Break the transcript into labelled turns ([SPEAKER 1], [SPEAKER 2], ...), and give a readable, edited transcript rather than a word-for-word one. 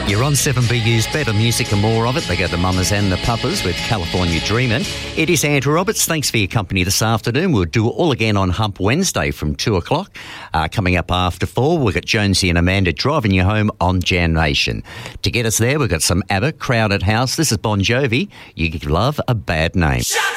[SPEAKER 1] You're on 7BU's Better Music and more of it. They go the Mamas and the Papas with California Dreamin'. It is Andrew Roberts. Thanks for your company this afternoon. We'll do it all again on Hump Wednesday from 2 o'clock. Coming up after 4, we've got Jonesy and Amanda driving you home on Jam Nation. To get us there, we've got some ABBA, Crowded House. This is Bon Jovi. You give love a bad name.